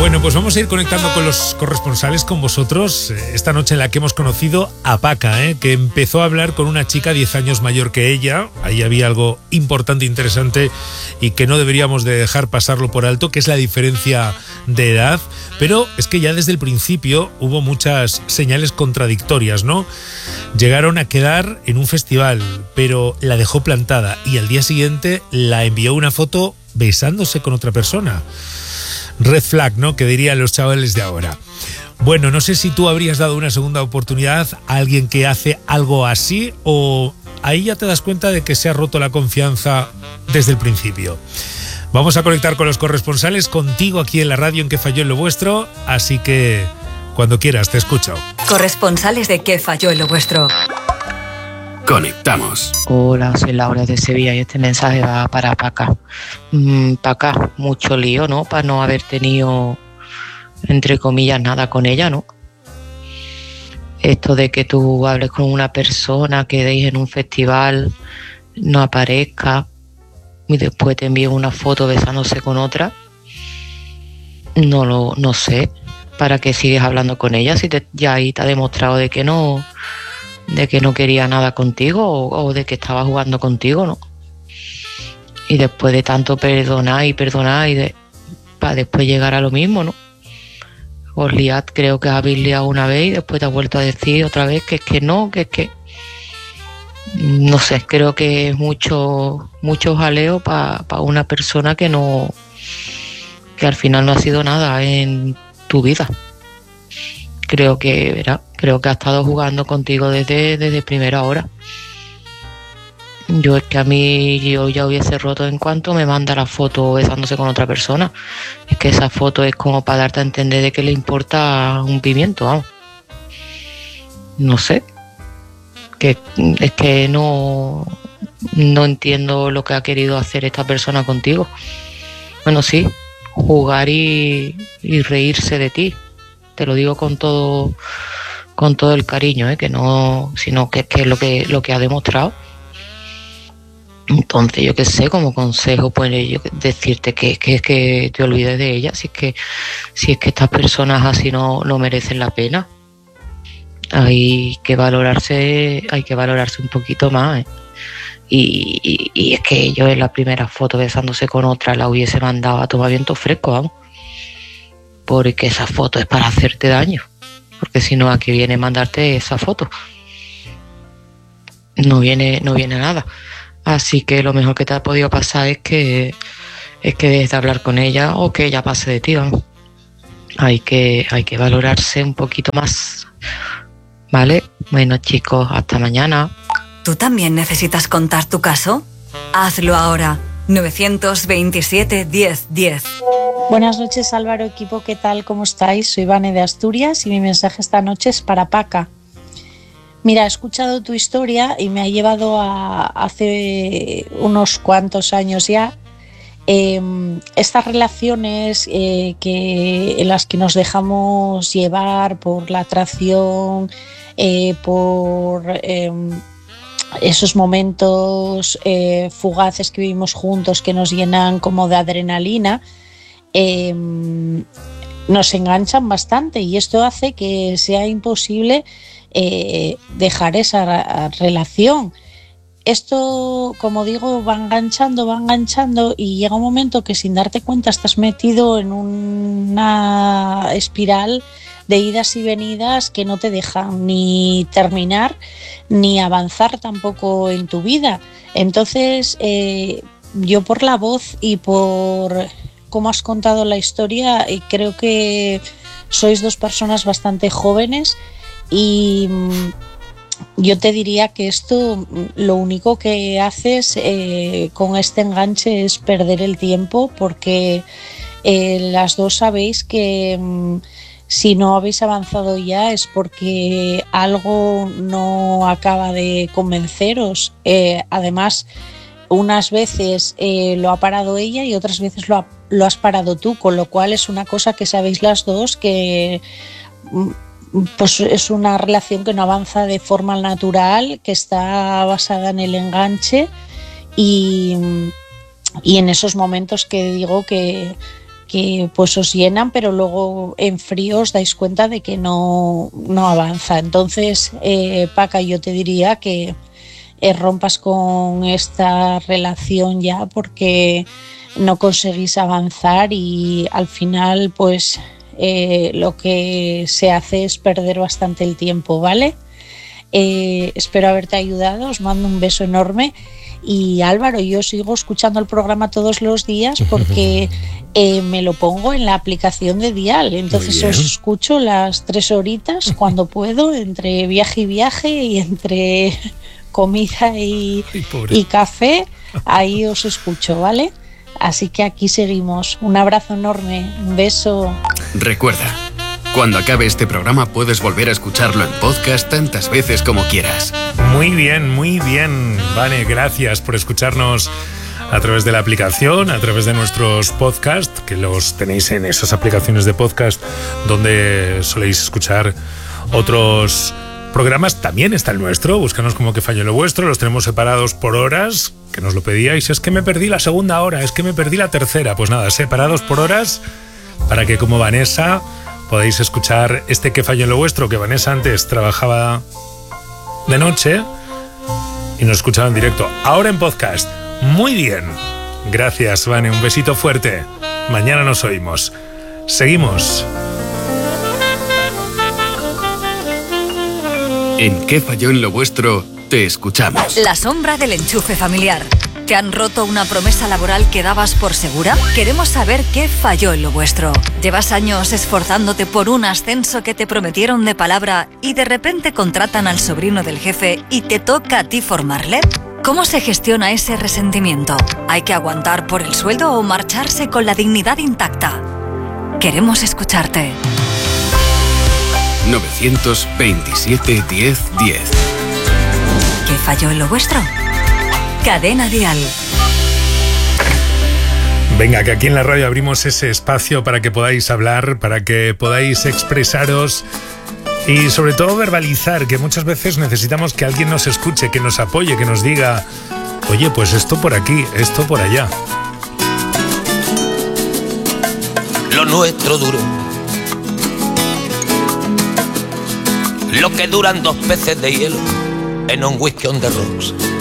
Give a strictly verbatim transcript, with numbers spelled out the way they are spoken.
Bueno, pues vamos a ir conectando con los corresponsales, con vosotros, esta noche en la que hemos conocido a Paca, ¿eh? que empezó a hablar con una chica diez años mayor que ella. Ahí había algo importante, interesante y que no deberíamos de dejar pasarlo por alto, que es la diferencia de edad. Pero es que ya desde el principio hubo muchas señales contradictorias, ¿no? Llegaron a quedar en un festival, pero la dejó plantada y al día siguiente la envió una foto besándose con otra persona. Red flag, ¿no? Que dirían los chavales de ahora. Bueno, no sé si tú habrías dado una segunda oportunidad a alguien que hace algo así, o ahí ya te das cuenta de que se ha roto la confianza desde el principio. Vamos a conectar con los corresponsales, contigo aquí en la radio en ¿Qué falló en lo vuestro? Así que cuando quieras te escucho. Corresponsales de ¿Qué falló en lo vuestro? Conectamos. Hola, soy Laura de Sevilla y este mensaje va para Paca. Mm, Paca, mucho lío, ¿no? Para no haber tenido, entre comillas, nada con ella, ¿no? Esto de que tú hables con una persona, quedéis en un festival, no aparezca y después te envíe una foto besándose con otra. No lo, no sé. ¿Para qué sigues hablando con ella si te, ya ahí te ha demostrado de que no... de que no quería nada contigo o, o de que estaba jugando contigo, ¿no? Y después de tanto perdonar y perdonar y de, para después llegar a lo mismo, ¿no? Os liad, creo que habéis liado una vez y después te has vuelto a decir otra vez que es que no, que es que... No sé, creo que es mucho, mucho jaleo para pa una persona que no... que al final no ha sido nada en tu vida. Creo que, verá, creo que ha estado jugando contigo desde, desde primera hora. Yo es que a mí yo ya hubiese roto en cuanto me manda la foto besándose con otra persona. Es que esa foto es como para darte a entender de que le importa un pimiento, vamos. No sé. Que es que no, no entiendo lo que ha querido hacer esta persona contigo. Bueno, sí, jugar y, y reírse de ti. Te lo digo con todo con todo el cariño, ¿eh? que no, sino que es que lo que lo que ha demostrado. Entonces, yo qué sé, como consejo, pues yo decirte que, que, que te olvides de ella, si es que si es que estas personas así no, no merecen la pena. Hay que valorarse, hay que valorarse un poquito más, ¿eh? Y, y, y es que yo en la primera foto besándose con otra la hubiese mandado a tomar viento fresco, vamos. Porque esa foto es para hacerte daño. Porque si no, ¿a qué viene mandarte esa foto? No viene, no viene nada. Así que lo mejor que te ha podido pasar es que es que dejes de hablar con ella o que ella pase de ti, vamos. Hay que, hay que valorarse un poquito más. ¿Vale? Bueno, chicos, hasta mañana. ¿Tú también necesitas contar tu caso? Hazlo ahora. nueve veintisiete, diez, diez. Buenas noches, Álvaro, equipo, ¿qué tal? ¿Cómo estáis? Soy Vane de Asturias y mi mensaje esta noche es para Paca. Mira, he escuchado tu historia y me ha llevado a hace unos cuantos años ya eh, estas relaciones eh, que, en las que nos dejamos llevar por la atracción, eh, por... Eh, esos momentos eh, fugaces que vivimos juntos que nos llenan como de adrenalina, eh, nos enganchan bastante y esto hace que sea imposible eh, dejar esa relación. Esto, como digo, va enganchando, va enganchando y llega un momento que sin darte cuenta estás metido en una espiral de idas y venidas que no te dejan ni terminar ni avanzar tampoco en tu vida. Entonces, eh, yo por la voz y por cómo has contado la historia, eh, creo que sois dos personas bastante jóvenes y mm, yo te diría que esto lo único que haces eh, con este enganche es perder el tiempo porque eh, las dos sabéis que... Mm, si no habéis avanzado ya es porque algo no acaba de convenceros. Eh, además, unas veces eh, lo ha parado ella y otras veces lo, ha, lo has parado tú, con lo cual es una cosa que sabéis las dos que pues, es una relación que no avanza de forma natural, que está basada en el enganche y, y en esos momentos que digo que que pues os llenan, pero luego en frío os dais cuenta de que no, no avanza. Entonces, eh, Paca, yo te diría que eh, rompas con esta relación ya, porque no conseguís avanzar y al final pues eh, lo que se hace es perder bastante el tiempo, ¿vale? Eh, espero haberte ayudado, os mando un beso enorme. Y Álvaro, yo sigo escuchando el programa todos los días porque eh, me lo pongo en la aplicación de Dial. Entonces os escucho las tres horitas cuando puedo, entre viaje y viaje y entre comida y, y café. Ahí os escucho, ¿vale? Así que aquí seguimos. Un abrazo enorme, un beso. Recuerda, cuando acabe este programa puedes volver a escucharlo en podcast tantas veces como quieras. Muy bien, muy bien. Vane, gracias por escucharnos a través de la aplicación, a través de nuestros podcasts, que los tenéis en esas aplicaciones de podcast donde soléis escuchar otros programas. También está el nuestro, búscanos como Que Falló Lo Vuestro. Los tenemos separados por horas, que nos lo pedíais. Es que me perdí la segunda hora, es que me perdí la tercera. Pues nada, separados por horas para que, como Vanessa, podéis escuchar este Que Falló Lo Vuestro, que Vanessa antes trabajaba de noche y nos escuchaba en directo. Ahora en podcast. Muy bien. Gracias, Vane. Un besito fuerte. Mañana nos oímos. Seguimos. En ¿Qué falló en lo vuestro? Te escuchamos. La sombra del enchufe familiar. ¿Te han roto una promesa laboral que dabas por segura? Queremos saber qué falló en lo vuestro. ¿Llevas años esforzándote por un ascenso que te prometieron de palabra y de repente contratan al sobrino del jefe y te toca a ti formarle? ¿Cómo se gestiona ese resentimiento? ¿Hay que aguantar por el sueldo o marcharse con la dignidad intacta? Queremos escucharte. nueve veintisiete, diez, diez. ¿Qué falló en lo vuestro? Cadena Dial. Venga, que aquí en la radio abrimos ese espacio para que podáis hablar, para que podáis expresaros y sobre todo verbalizar, que muchas veces necesitamos que alguien nos escuche, que nos apoye, que nos diga, oye, pues esto por aquí, esto por allá. Lo nuestro duro, lo que duran dos peces de hielo en un whisky on the rocks.